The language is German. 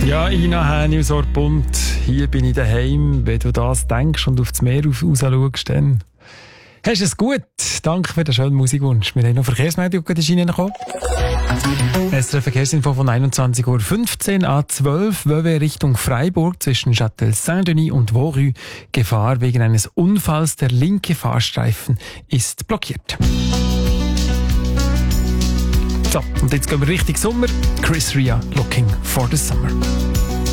Ja, Ina Häni aus Orpund. Hier bin ich daheim. Wenn du das denkst und auf das Meer raus schaust, dann hast du es gut. Danke für den schönen Musikwunsch. Wir haben noch Verkehrsmeldung reingekommen. Es ist eine Verkehrsinfo von 21.15 Uhr A12 Vevey Richtung Freiburg zwischen Châtel-Saint-Denis und Vaurus. Gefahr wegen eines Unfalls. Der linke Fahrstreifen ist blockiert. So, und jetzt gehen wir Richtung Sommer. Chris Rea, Looking for the Summer.